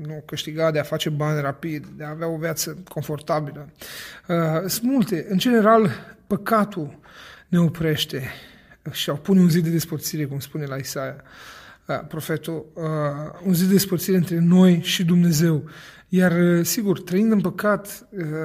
nu câștiga, de a face bani rapid, de a avea o viață confortabilă. Sunt multe. În general, păcatul ne oprește și pune un zid de despărțire, cum spune la Isaia profetul, un zid de despărțire între noi și Dumnezeu. Iar, sigur, trăind în păcat,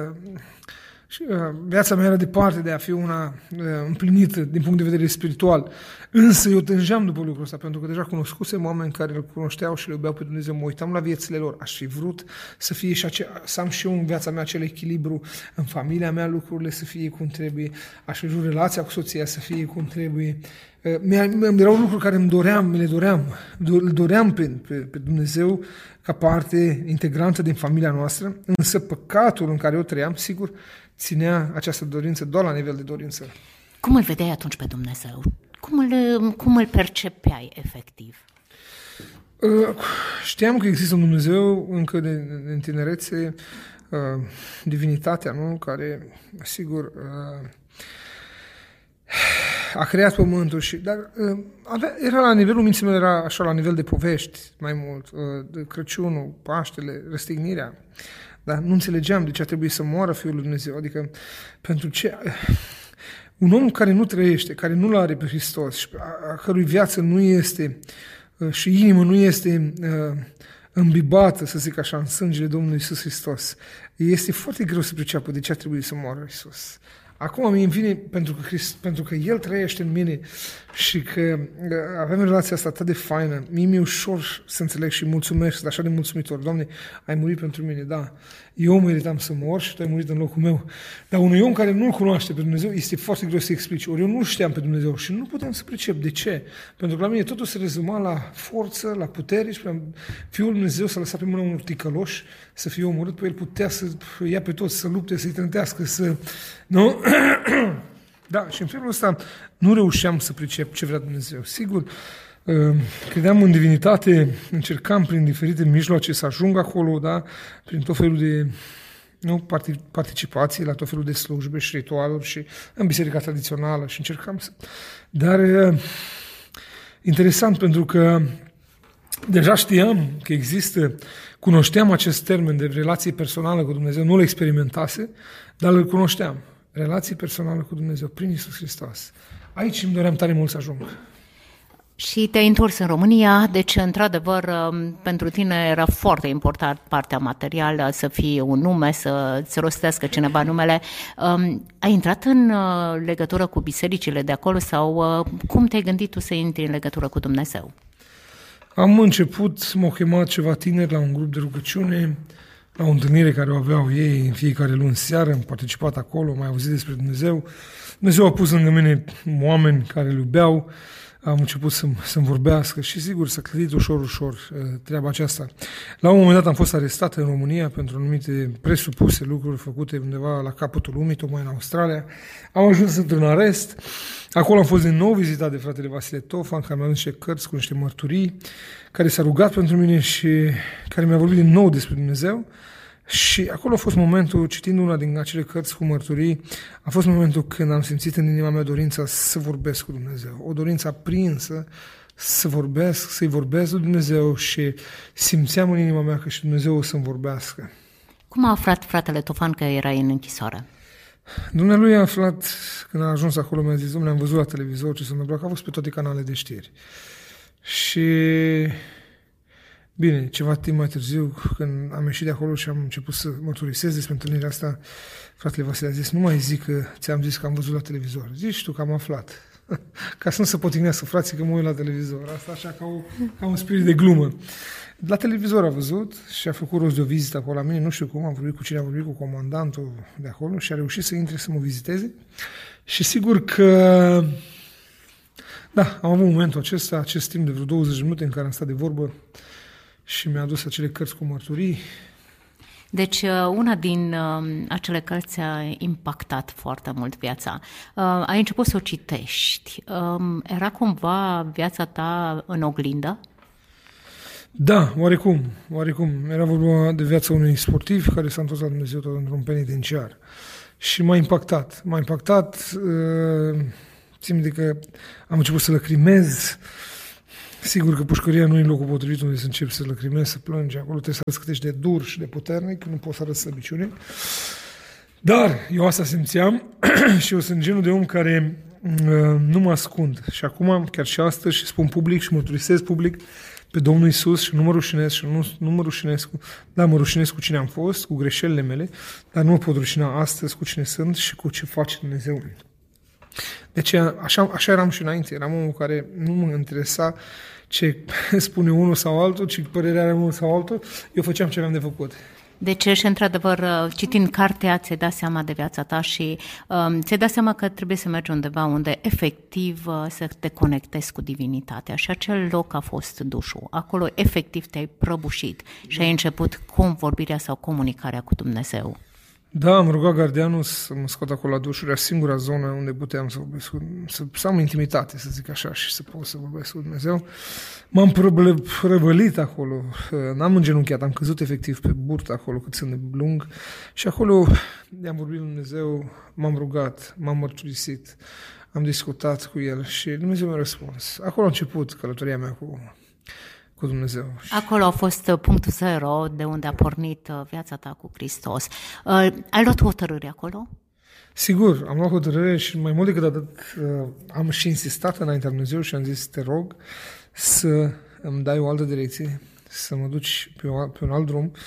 viața mea era departe de a fi una împlinită din punct de vedere spiritual. Însă eu tângeam după lucrul ăsta, pentru că deja cunoscusem oameni care îl cunoșteau și le iubeau pe Dumnezeu. Mă uitam la viețile lor. Aș fi vrut să fie să am și eu în viața mea acel echilibru, în familia mea lucrurile să fie cum trebuie, aș fi vrut relația cu soția să fie cum trebuie. Erau lucruri care îl doream pe Dumnezeu ca parte integrantă din familia noastră, însă păcatul în care eu trăiam, sigur, ținea această dorință doar la nivel de dorință. Cum îl vedeai atunci pe Dumnezeu? Cum îl percepeai efectiv? Știam că există un Dumnezeu încă din tinerețe, divinitatea, nu? Care, sigur, a creat pământul dar era la nivelul minții mele, era așa la nivel de povești mai mult, de Crăciunul, Paștele, răstignirea. Dar nu înțelegeam de ce a trebuit să moară Fiul lui Dumnezeu, adică pentru ce un om care nu trăiește, care nu-L are pe Hristos și a cărui viață nu este și inimă nu este îmbibată, să zic așa, în sângele Domnului Iisus Hristos, este foarte greu să priceapă de ce a trebuit să moară Iisus. Acum mi-mi vine pentru că El trăiește în mine și că avem relația asta atât de faină. Mi-e ușor să înțeleg și mulțumesc, sunt așa de mulțumitor. Doamne, ai murit pentru mine, da. Eu meritam să mor și Tu ai murit în locul meu. Dar unui om care nu-L cunoaște pe Dumnezeu este foarte greu să explici. Ori eu nu știam pe Dumnezeu și nu puteam să pricep. De ce? Pentru că la mine totul se rezuma la forță, la putere și Fiul lui Dumnezeu s-a lăsat pe mâna unor ticăloși să fie omorât, pe El putea să ia pe toți, să lupte, să-i trântească, să... Nu? Da, și în felul ăsta nu reușeam să pricep ce vrea Dumnezeu. Sigur, credeam în divinitate, încercam prin diferite mijloace să ajung acolo, da? Prin tot felul de participații la tot felul de slujbe și ritualuri și în biserica tradițională și încercam să... Dar interesant, pentru că deja știam că există, cunoșteam acest termen de relație personală cu Dumnezeu, nu-l experimentase, dar îl cunoșteam. Relație personală cu Dumnezeu prin Iisus Hristos. Aici îmi doream tare mult să ajung. Și te-ai întors în România, deci, într-adevăr, pentru tine era foarte important partea materială, să fie un nume, să-ți rostească cineva numele. Ai intrat în legătură cu bisericile de acolo sau cum te-ai gândit tu să intri în legătură cu Dumnezeu? Am început, m-au chemat ceva tineri la un grup de rugăciune, la o întâlnire care o aveau ei în fiecare luni seară, am participat acolo, am mai auzit despre Dumnezeu. Dumnezeu a pus lângă mine oameni care îl iubeau, am început să-mi vorbească și sigur s-a clădit ușor treaba aceasta. La un moment dat am fost arestat în România pentru anumite presupuse lucruri făcute undeva la capătul lumii, tocmai în Australia. Am ajuns într-un arest, acolo am fost din nou vizitat de fratele Vasile Tofan, care mi-a adus niște cărți cu niște mărturii, care s-a rugat pentru mine și care mi-a vorbit din nou despre Dumnezeu. Și acolo a fost momentul, citind una din acele cărți cu mărturii, a fost momentul când am simțit în inima mea dorința să vorbesc cu Dumnezeu. O dorință aprinsă să-i vorbesc lui Dumnezeu și simțeam în inima mea că și Dumnezeu o să-mi vorbească. Cum a aflat fratele Tofan că erai în închisoare? Dumnealui a aflat, când a ajuns acolo, mi-a zis: Dom'le, am văzut la televizor ce s-a întâmplat, că a fost pe toate canalele de știri. Și... Bine, ceva timp mai târziu, când am ieșit de acolo și am început să mărturisesc despre întâlnirea asta, fratele Vasile a zis: nu mai zic că ți-am zis că am văzut la televizor. Zici tu că am aflat. Ca să nu se potignească frații că mă uit la televizor. Asta așa ca un spirit de glumă. La televizor a văzut și a făcut rost de o vizită acolo la mine. Nu știu cum, am vorbit cu cine, am vorbit cu comandantul de acolo și a reușit să intre să mă viziteze. Și sigur că... Da, am avut momentul acesta, acest timp de vreo 20 minute în care am stat de vorbă și mi-a adus acele cărți cu mărturii. Deci una din acele cărți a impactat foarte mult viața. Ai început să o citești. Era cumva viața ta în oglindă? Da, oarecum. Era vorba de viața unui sportiv care s-a întors la Dumnezeu tot într-un penitenciar. Și m-a impactat, țin de că am început să lăcrimez, Sigur că pușcăria nu e locul potrivit unde să începi să lăcrimezi, să plângi. Acolo trebuie să arăți cât ești de dur și de puternic, nu poți să arăți slăbiciune. Dar eu asta simțeam și eu sunt genul de om care nu mă ascund. Și acum, chiar și astăzi, și spun public și mărturisesc public pe Domnul Iisus și nu mă rușinez și nu mă rușinez mă rușinez cu cine am fost, cu greșelile mele, dar nu mă pot rușina astăzi cu cine sunt și cu ce face Dumnezeu. De aceea, așa eram și înainte. Eram omul care nu mă interesa ce spune unul sau altul, ce părere are unul sau altul. Eu făceam ce aveam de făcut. Deci, și într-adevăr, citind cartea, ți-ai dat seama de viața ta și ți-ai dat seama că trebuie să mergi undeva unde efectiv să te conectezi cu divinitatea. Și acel loc a fost dușul. Acolo efectiv te-ai prăbușit și ai început convorbirea sau comunicarea cu Dumnezeu. Da, am rugat gardianul să mă scot acolo la dușuri, era singura zonă unde puteam să vorbesc, să am intimitate, să zic așa, și să pot să vorbesc cu Dumnezeu. M-am prăvălit acolo, n-am îngenunchiat, am căzut efectiv pe burtă acolo cât sunt de lung și acolo i-am vorbit lui Dumnezeu, m-am rugat, m-am mărturisit, am discutat cu El și Dumnezeu mi-a răspuns. Acolo a început călătoria mea cu Dumnezeu. Acolo a fost punctul zero de unde a pornit viața ta cu Hristos. Ai luat hotărâre acolo? Sigur, am luat hotărâre și mai mult decât atât am și insistat înaintea lui Dumnezeu și am zis, te rog să îmi dai o altă direcție, să mă duci pe un alt drum,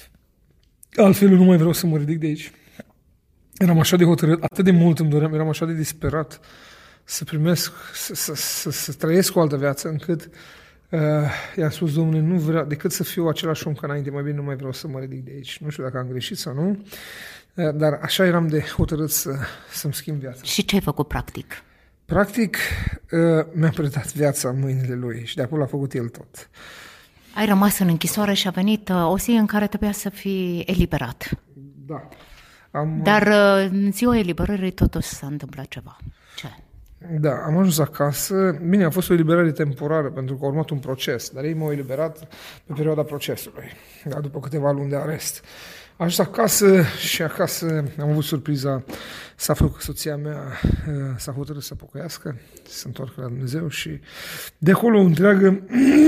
altfel nu mai vreau să mă ridic de aici. Eram așa de hotărât, atât de mult îmi doream, eram așa de disperat să primesc, să trăiesc o altă viață, încât i-am spus, Domnule, nu vreau decât să fiu același om ca înainte, mai bine nu mai vreau să mă ridic de aici. Nu știu dacă am greșit sau nu, dar așa eram de hotărât să-mi schimb viața. Și ce ai făcut practic? Practic, mi-am predat viața în mâinile Lui și de acolo a făcut El tot. Ai rămas în închisoare și a venit o zi în care trebuia să fii eliberat. Da. Dar în ziua eliberării totuși s-a întâmplat ceva. Ce? Da, am ajuns acasă. Bine, a fost o eliberare temporară, pentru că a urmat un proces, dar ei m-au eliberat pe perioada procesului, da, după câteva luni de arest. Am ajuns acasă și acasă am avut surpriza să aflu că soția mea s-a hotărât să pocăiască, să se întoarcă la Dumnezeu și de acolo o întreagă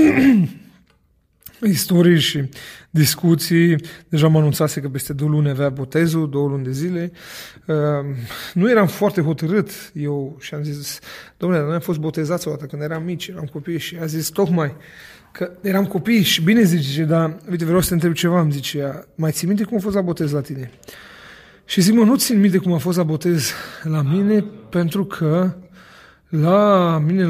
istorii și discuții. Deja mă anunțase că peste 2 luni avea botezul, 2 luni de zile. Nu eram foarte hotărât eu și am zis, domnule, noi am fost botezați o dată când eram mici, eram copii și a zis tocmai că eram copii și bine zice, dar uite, vreau să te întreb ceva, îmi zice, mai ții minte cum a fost la botez la tine? Și zic, nu țin minte cum a fost la botez la mine, pentru că la mine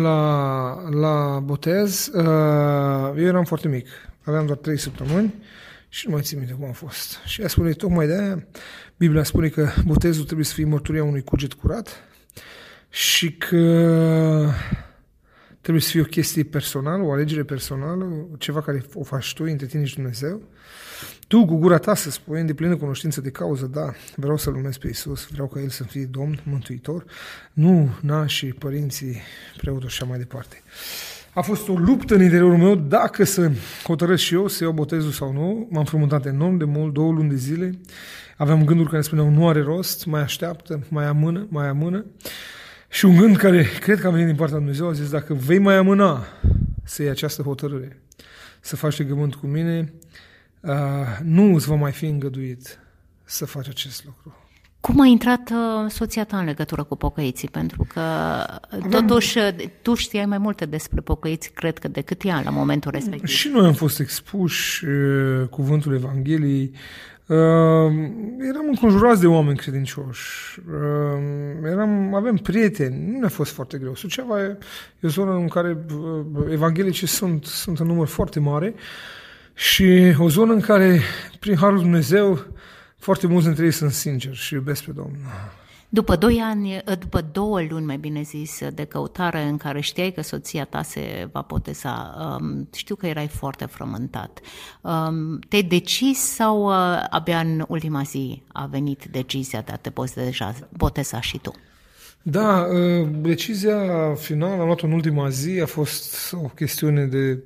la botez eu eram foarte mic. Aveam doar 3 săptămâni și nu mai țin minte cum a fost. Și ea spune, tocmai de-aia, Biblia spune că botezul trebuie să fie mărturia unui cuget curat și că trebuie să fie o chestie personală, o alegere personală, ceva care o faci tu între tine și Dumnezeu. Tu, cu gura ta, să spui, în deplină cunoștință de cauză, da, vreau să-L urmez pe Iisus, vreau ca El să fie Domn, Mântuitor, nu nașii, părinții, preotul și așa mai departe. A fost o luptă în interiorul meu dacă să hotărăsc și eu să iau botezul sau nu. M-am frământat enorm de mult, 2 luni de zile. Aveam gânduri care spuneau nu are rost, mai așteaptă, mai amână. Și un gând care cred că a venit din partea lui Dumnezeu a zis, dacă vei mai amâna să iei această hotărâre, să faci legământ cu mine, nu îți va mai fi îngăduit să faci acest lucru. Cum a intrat soția ta în legătură cu pocăiții? Pentru că totuși tu știai mai multe despre pocăiți, cred că decât ea la momentul respectiv. Și noi am fost expuși cuvântul Evangheliei. Eram înconjurați de oameni credincioși. Avem prieteni. Nu ne-a fost foarte greu. Suceava e o zonă în care evanghelicii sunt în număr foarte mare și o zonă în care, prin Harul Dumnezeu, foarte mulți dintre ei sunt sinceri și iubesc pe Domnul. După 2 luni, mai bine zis, de căutare în care știai că soția ta se va boteza, știu că erai foarte frământat. Te-ai decis sau abia în ultima zi a venit decizia de a te boteza și tu? Da, decizia finală am luat-o în ultima zi, a fost o chestiune de...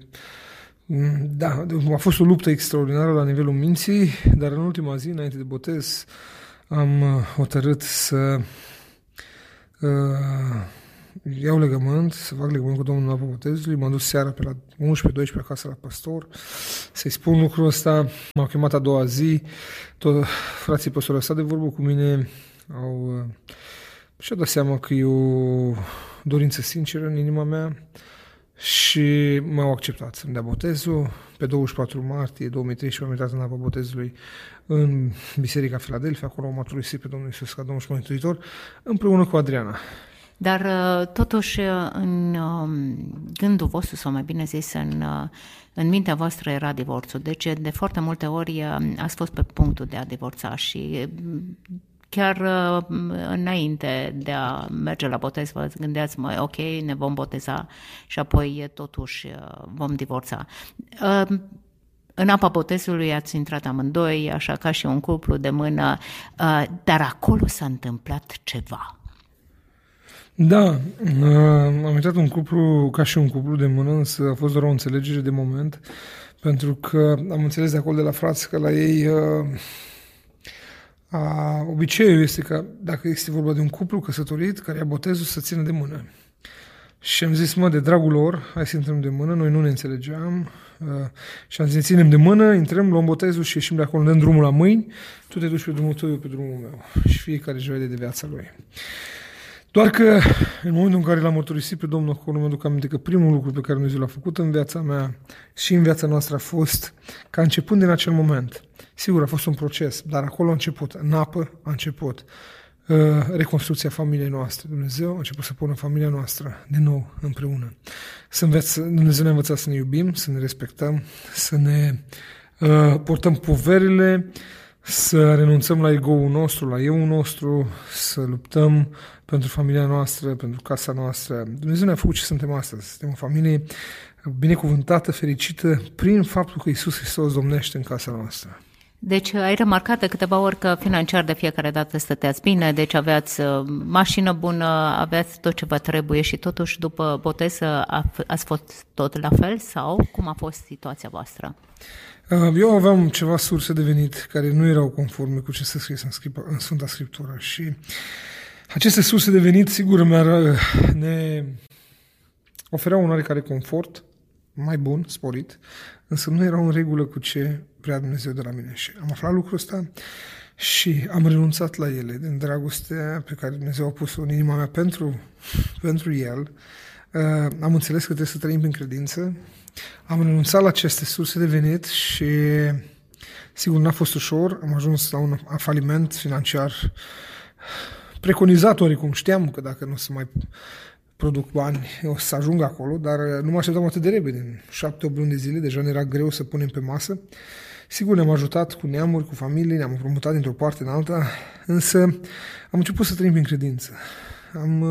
Da, a fost o luptă extraordinară la nivelul minții, dar în ultima zi, înainte de botez, am hotărât să iau legământ, să fac legământ cu Domnul în apă botezului, m-am dus seara pe la 11-12 acasă la pastor, să-i spun lucrul ăsta, m-au chemat a doua zi, frații păstori au stat de vorbă cu mine, și-au dat seama că e o dorință sinceră în inima mea și m-au acceptat să-mi dea botezul. Pe 24 martie 2013 am intrat în apă botezului în Biserica Filadelfia, acolo am mărturisit pe Domnul Iisus ca Domnul și Mântuitor, împreună cu Adriana. Dar totuși în gândul vostru, sau mai bine zis, în mintea voastră era divorțul. Deci de foarte multe ori ați fost pe punctul de a divorța și chiar înainte de a merge la botez vă gândeați, ok, ne vom boteza și apoi totuși vom divorța. În apa botezului ați intrat amândoi, așa ca și un cuplu de mână, dar acolo s-a întâmplat ceva. Da, am intrat un cuplu ca și un cuplu de mână, însă a fost doar o înțelegere de moment, pentru că am înțeles de acolo de la frați că la ei obiceiul este că dacă este vorba de un cuplu căsătorit care ia botezul să țină de mână. Și am zis, de dragul lor, hai să intrăm de mână, noi nu ne înțelegeam și am zis, ne ținem de mână, intrăm, luăm botezul și ieșim de acolo, dăm drumul la mâini, tu te duci pe drumul tău, eu pe drumul meu și fiecare își vede de viața lui. Doar că în momentul în care l-am mărturisit pe Domnul acolo, mă duc aminte că primul lucru pe care Dumnezeu l-a făcut în viața mea și în viața noastră a fost ca începând din acel moment. Sigur, a fost un proces, dar acolo a început, în apă a început reconstrucția familiei noastre. Dumnezeu a început să pună familia noastră din nou împreună. Dumnezeu ne-a învățat să ne iubim, să ne respectăm, să ne portăm poverile, să renunțăm la ego-ul nostru, la eu-ul nostru, să luptăm pentru familia noastră, pentru casa noastră. Dumnezeu ne-a făcut ce suntem astăzi. Suntem o familie binecuvântată, fericită, prin faptul că Iisus Hristos domnește în casa noastră. Deci ai remarcat de câteva ori că financiar de fiecare dată stăteați bine, deci aveați mașină bună, aveați tot ce vă trebuie și totuși după botez ați fost tot la fel sau cum a fost situația voastră? Eu aveam ceva surse de venit care nu erau conforme cu ce se scrie în Sfânta Scriptură și aceste surse de venit, sigur, ne ofereau un oarecare confort mai bun, sporit, însă nu erau în regulă cu ce vrea Dumnezeu de la mine. Și am aflat lucrul ăsta și am renunțat la ele din dragostea pe care Dumnezeu a pus-o în inima mea pentru El. Am înțeles că trebuie să trăim prin credință. Am renunțat la aceste surse de venit și sigur n-a fost ușor. Am ajuns la un faliment financiar preconizat oricum. Știam că dacă nu o să mai produc bani, o să ajung acolo, dar nu mă așteptam atât de repede. În 7-8 luni de zile deja ne era greu să punem pe masă. Sigur, ne-am ajutat cu neamuri, cu familii, ne-am împrumutat dintr-o parte în alta, însă am început să trăim prin credință. Am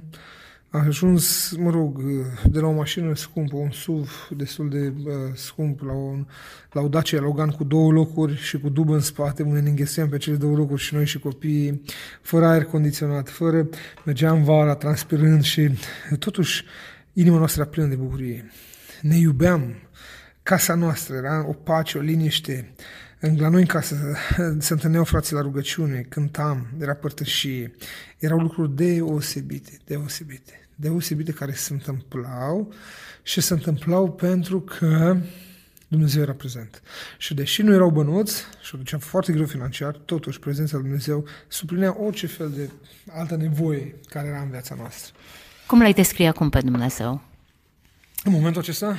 ajuns, de la o mașină scumpă, un SUV destul de scump, la o Dacia Logan cu 2 locuri și cu dubă în spate, unde ne înghesuiam pe cele 2 locuri și noi și copiii, fără aer condiționat, mergeam vara transpirând și totuși inima noastră era plină de bucurie. Ne iubeam, casa noastră era o pace, o liniște. La noi în casă se întâlneau frații la rugăciune, cântam, era părtășie, erau lucruri deosebite care se întâmplau și se întâmplau pentru că Dumnezeu era prezent. Și deși nu erau bănuți și o duceam foarte greu financiar, totuși prezența lui Dumnezeu suplinea orice fel de altă nevoie care era în viața noastră. Cum l-ai descrie acum pe Dumnezeu? În momentul acesta,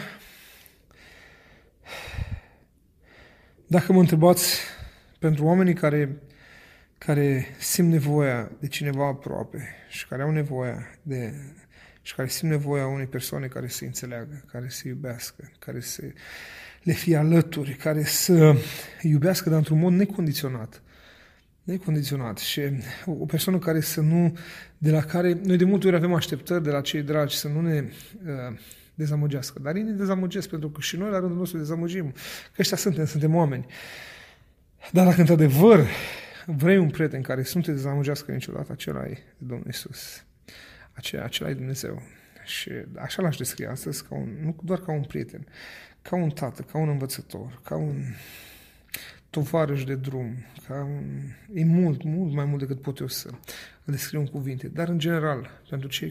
dacă mă întrebați pentru oamenii care simt nevoia de cineva aproape și care au nevoia și care simt nevoia unei persoane care să înțeleagă, care să iubească, care să le fie alături, care să iubească, dar într-un mod necondiționat. Și o persoană care de la care noi de multe ori avem așteptări de la cei dragi să nu ne dezamăgească. Dar ei ne dezamăgesc pentru că și noi la rândul nostru dezamăgim. Că ăștia suntem oameni. Dar dacă într-adevăr vrei un prieten care să nu te dezamăgească niciodată, acela e Domnul Iisus. Acela e Dumnezeu. Și așa l-aș descrie astăzi, nu doar ca un prieten, ca un tată, ca un învățător, tovarăș de drum. E mult, mult mai mult decât pot eu să îl descriu în cuvinte. Dar, în general, pentru cei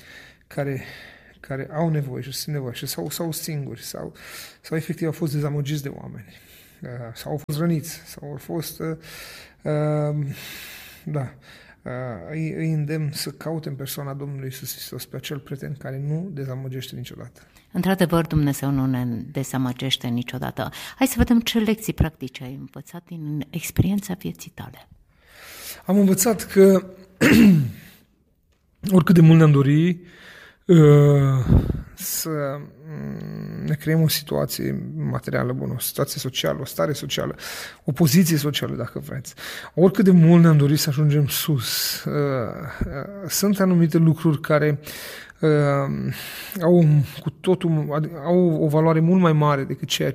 care au nevoie și simt nevoie și sau singuri sau efectiv au fost dezamăgiți de oameni sau au fost răniți sau au fost îi îndemn să caute în persoana Domnului Iisus Hristos pe acel prieten care nu dezamăgește niciodată. Într-adevăr, Dumnezeu nu ne dezamăgește niciodată. Hai să vedem ce lecții practice ai învățat din experiența vieții tale. Am învățat că oricât de mult ne-am dori să ne creăm o situație materială bună, o situație socială, o stare socială, o poziție socială, dacă vreți. Oricât de mult ne-am dorit să ajungem sus, sunt anumite lucruri care au o valoare mult mai mare decât ceea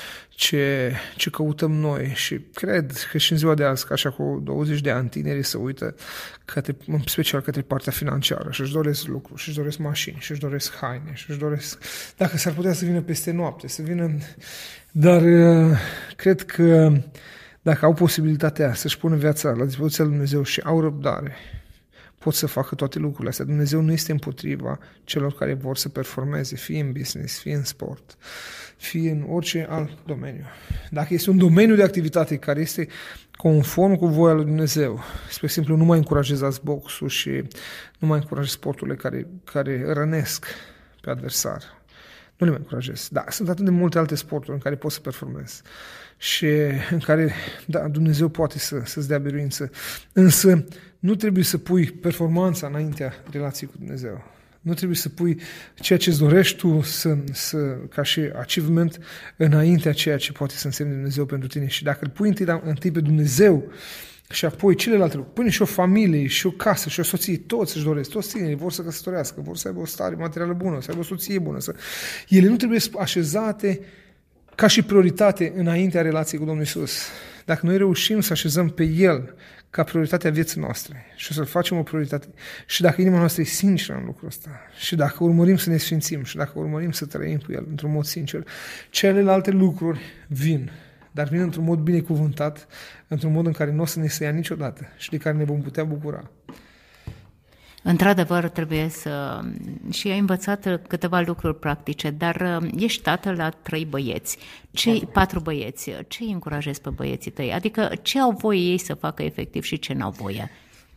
ce căutăm noi și cred că și în ziua de azi, ca așa cu 20 de ani, tinerii se uită în special către partea financiară și își doresc lucruri, și își doresc mașini, și își doresc haine, și își doresc, dacă s-ar putea să vină peste noapte, dar cred că dacă au posibilitatea să-și pună viața la dispoziția lui Dumnezeu și au răbdare, pot să facă toate lucrurile astea. Dumnezeu nu este împotriva celor care vor să performeze, fie în business, fie în sport, fie în orice alt domeniu. Dacă este un domeniu de activitate care este conform cu voia lui Dumnezeu, spre exemplu, nu mai încurajezați boxul și nu mai încurajați sporturile care rănesc pe adversar. Nu le mai încurajez. Da, sunt atât de multe alte sporturi în care poți să performezi și în care, da, Dumnezeu poate să-ți dea biruință. Însă nu trebuie să pui performanța înaintea relației cu Dumnezeu. Nu trebuie să pui ceea ce îți dorești tu ca și achievement înaintea ceea ce poate să însemne Dumnezeu pentru tine. Și dacă îl pui întâi pe Dumnezeu și apoi celelalte lucruri, pune și o familie, și o casă, și o soție, toți își doresc, toți tinerii vor să căsătorească, vor să aibă o stare materială bună, să aibă o soție bună. Ele nu trebuie așezate ca și prioritate înaintea relației cu Domnul Iisus. Dacă noi reușim să așezăm pe El ca prioritatea vieții noastre și să-L facem o prioritate și dacă inima noastră e sinceră în lucrul ăsta și dacă urmărim să ne sfințim și dacă urmărim să trăim cu El într-un mod sincer, celelalte lucruri vin, dar vin într-un mod binecuvântat, într-un mod în care nu o să ne se ia niciodată și de care ne vom putea bucura. Într-adevăr, trebuie să... Și ai învățat câteva lucruri practice, dar ești tată la 3 băieți. 4 băieți. Ce îi încurajezi pe băieții tăi? Adică ce au voie ei să facă efectiv și ce n-au voie?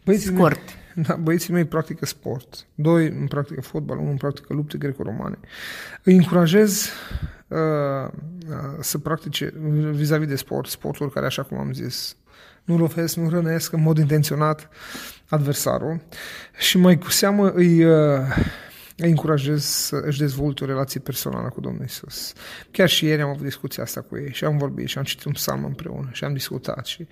Băieții mei practică sport. 2 în practică fotbal, 1 în practică lupte greco-romane. Îi încurajez să practice vis-a-vis de sporturi care, așa cum am zis, nu lovesc, nu rănesc în mod intenționat adversarul și mai cu seamă îi încurajez să își dezvolte o relație personală cu Domnul Iisus. Chiar și ieri am avut discuția asta cu ei și am vorbit și am citit un psalm împreună și am discutat și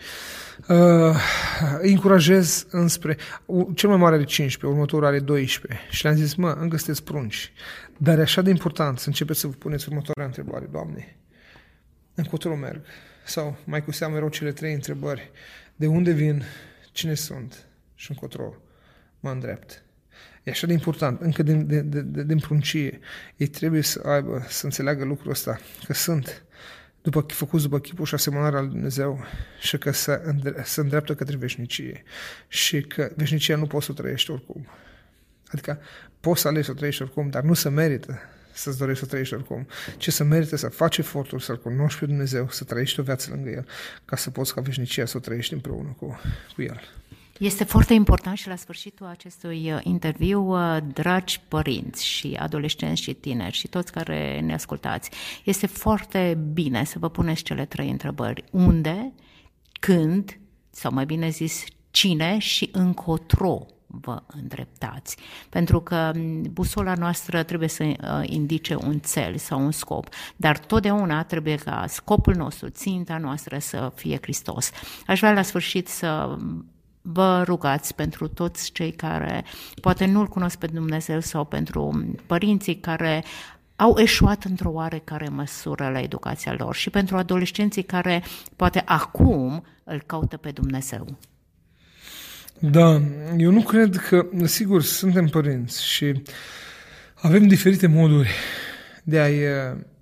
îi încurajez înspre... Cel mai mare are 15, următorul are 12 și le-am zis, încă sunteți prunci, dar e așa de important să începeți să vă puneți următoarea întrebare, Doamne, încotro merg? Sau, mai cu seamă, erau cele 3 întrebări. De unde vin, cine sunt și încotro mă îndrept? E așa de important, încă din pruncie. Ei trebuie să înțeleagă lucrul ăsta, că sunt făcuți după chipul și asemănarea lui Dumnezeu și că se îndreaptă către veșnicie și că veșnicia nu poți să o trăiești oricum. Adică poți să alegi să o trăiești oricum, dar nu se merită să-ți dorești să trăiești oricum, ci să merită să faci eforturi, să-L cunoști pe Dumnezeu, să trăiești o viață lângă El, ca să poți ca veșnicia să o trăiești împreună cu El. Este foarte important și la sfârșitul acestui interviu, dragi părinți și adolescenți și tineri și toți care ne ascultați, este foarte bine să vă puneți cele 3 întrebări. Unde, când, sau mai bine zis, cine și încotro vă îndreptați. Pentru că busola noastră trebuie să indice un cel sau un scop, dar totdeauna trebuie ca scopul nostru, ținta noastră să fie Hristos. Aș vrea la sfârșit să vă rugați pentru toți cei care poate nu-L cunosc pe Dumnezeu sau pentru părinții care au eșuat într-o oarecare măsură la educația lor și pentru adolescenții care poate acum îl caută pe Dumnezeu. Da, eu nu cred că, sigur, suntem părinți și avem diferite moduri de a-i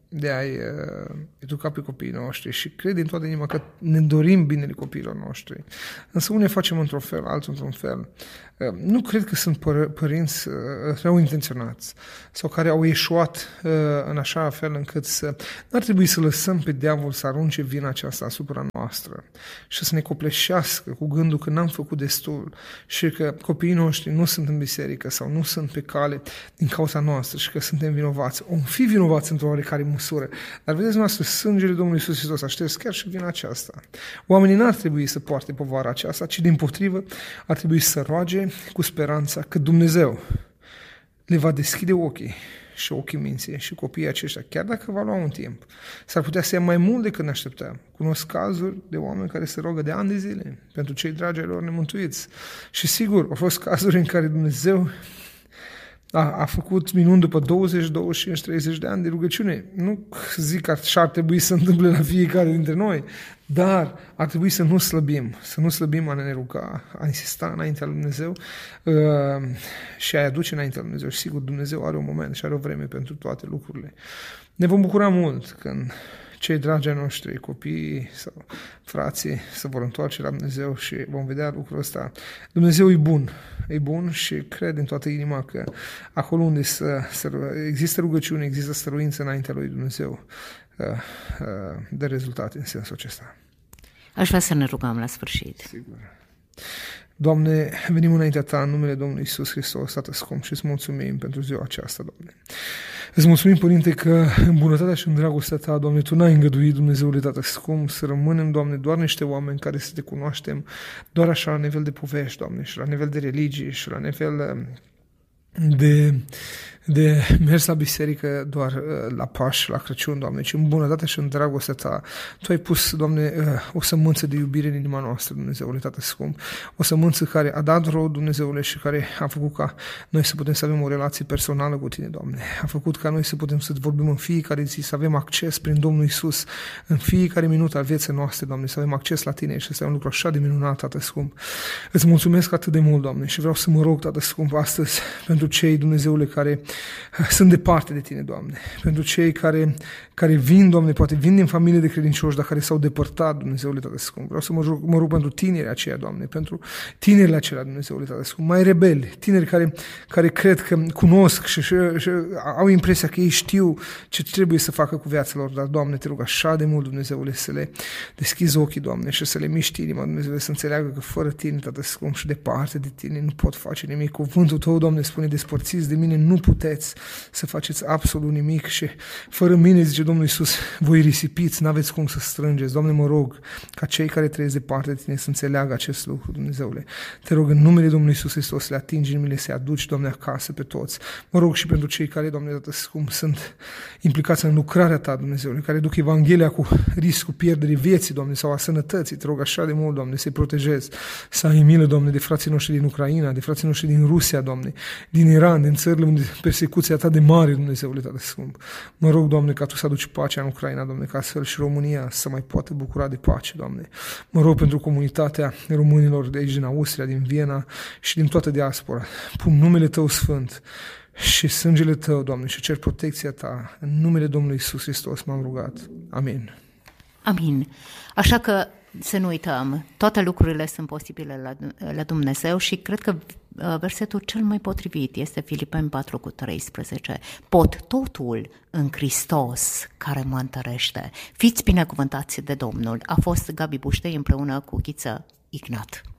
de a-i educa pe copiii noștri și cred din toată inima că ne dorim binele copiilor noștri. Însă unii facem într-un fel, alții într-un fel. Nu cred că sunt părinți rău intenționați sau care au ieșuat în așa fel încât n-ar trebui să lăsăm pe diavol să arunce vina aceasta asupra noastră și să ne copleșească cu gândul că n-am făcut destul și că copiii noștri nu sunt în biserică sau nu sunt pe cale din cauza noastră și că suntem vinovați. Om fi vinovați într-o oarecare măsură. Dar vedeți noastră, sângele Domnului Iisus Hristos a șters chiar și vina aceasta. Oamenii n-ar trebui să poarte povara aceasta, ci dimpotrivă ar trebui să roage cu speranța că Dumnezeu le va deschide ochii și ochii minții și copiii aceștia, chiar dacă va lua un timp. S-ar putea să ia mai mult decât ne așteptăm. Cunosc cazuri de oameni care se rogă de ani de zile pentru cei dragi ai lor nemântuiți. Și sigur, au fost cazuri în care Dumnezeu a făcut minuni după 20, 25, 30 de ani de rugăciune. Nu zic că așa ar trebui să întâmple la fiecare dintre noi, dar ar trebui să nu slăbim a ne ruga, a insista înaintea lui Dumnezeu și a-i aduce înaintea lui Dumnezeu. Și sigur, Dumnezeu are un moment și are o vreme pentru toate lucrurile. Ne vom bucura mult când cei dragi ai noștri, copiii sau frații, se vor întoarce la Dumnezeu și vom vedea lucrul ăsta. Dumnezeu e bun și cred în toată inima că acolo unde există rugăciune, există stăruință înaintea lui Dumnezeu, dă rezultate în sensul acesta. Aș vrea să ne rugăm la sfârșit. Sigur. Doamne, venim înaintea Ta în numele Domnului Iisus Hristos, Tată scump, și îți mulțumim pentru ziua aceasta, Doamne. Îți mulțumim, Părinte, că în bunătatea și în dragostea Ta, Doamne, Tu n-ai îngăduit, Dumnezeule, Tată scump, să rămânem, Doamne, doar niște oameni care să Te cunoaștem doar așa la nivel de povești, Doamne, și la nivel de religie și la nivel de mers la biserică doar la Paști, la Crăciun, Doamne, ci în bunătatea și în dragostea Ta. Tu ai pus, Doamne, o sămânță de iubire în inima noastră, Dumnezeule, Tată scump, o sămânță care a dat rod, Dumnezeule, și care a făcut ca noi să putem să avem o relație personală cu Tine, Doamne. A făcut ca noi să putem să vorbim în fiecare zi, să avem acces prin Domnul Iisus în fiecare minut al vieții noastre, Doamne, să avem acces la Tine și să ai un lucru așa de minunat, Tată scump. Îți mulțumesc atât de mult, Doamne, și vreau să mă rog, Tată scump, astăzi pentru cei, Dumnezeule, care sunt departe de Tine, Doamne, pentru cei care vin, Doamne, poate vin din familie de credincioși, dar care s-au depărtat, Dumnezeule, Tată scump. Vreau să mă rog pentru tinerii aceia, Doamne, pentru tinerii acelea, Dumnezeule, Tată scump, mai rebeli, tineri care cred că cunosc și au impresia că ei știu ce trebuie să facă cu viața lor, dar, Doamne, Te rog așa de mult, Dumnezeule, să le deschizi ochii, Doamne, și să le miști inima, Dumnezeule, să înțeleagă că fără Tine, Tată scump, și departe de Tine nu pot face nimic. Cuvântul Tău, Doamne, spune, despărțiți de mine nu puteți să faceți absolut nimic și fără mine, zice Domnul Iisus, voi risipiți, n-aveți cum să strângeți. Doamne, mă rog ca cei care trăiesc departe de Tine să înțeleagă acest lucru, Dumnezeule. Te rog în numele Domnului Iisus Hristos să le atingi inimile, să-i aduci, Doamne, acasă pe toți. Mă rog și pentru cei care, Doamne, Tată scump, sunt implicați în lucrarea Ta, Dumnezeule, care duc Evanghelia cu riscul pierderii vieții, Doamne, sau a sănătății. Te rog așa de mult, Doamne, să-i protejezi, să ai milă, Doamne, de frații noștri din Ucraina, de frații noștri din Rusia, Doamne, din Iran, din țările unde persecuția Ta de mare, Dumnezeule, Tată scump. Mă rog, Doamne, ca Tu să aduci pacea în Ucraina, Doamne, ca astfel și România să mai poată bucura de pace, Doamne. Mă rog pentru comunitatea românilor de aici, din Austria, din Viena și din toată diaspora. Pun numele Tău sfânt și sângele Tău, Doamne, și cer protecția Ta. În numele Domnului Iisus Hristos m-am rugat. Amin. Amin. Așa că să nu uităm, toate lucrurile sunt posibile la Dumnezeu și cred că versetul cel mai potrivit este Filipeni 4:13. Pot totul în Hristos care mă întărește. Fiți binecuvântați de Domnul. A fost Gabi Buștei împreună cu Ghiță Ignat.